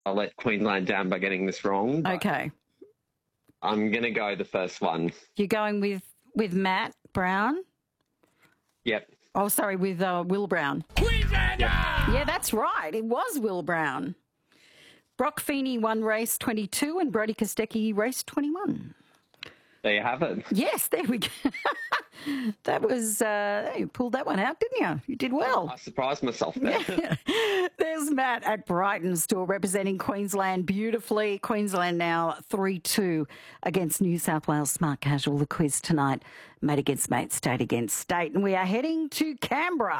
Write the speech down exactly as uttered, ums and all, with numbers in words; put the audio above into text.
I'll let Queensland down by getting this wrong. Okay. I'm going to go the first one. You're going with, with Matt Brown? Yep. Oh, sorry, with uh, Will Brown. Queenslander! Yeah, that's right. It was Will Brown. Brock Feeney won race twenty-two and Brodie Kostecki race twenty-one. There you have it. Yes, there we go. That was, uh, you pulled that one out, didn't you? You did well. I surprised myself there. There's Matt at Brighton still representing Queensland beautifully. Queensland now three two against New South Wales Smart Casual. The quiz tonight, mate against mate, state against state. And we are heading to Canberra.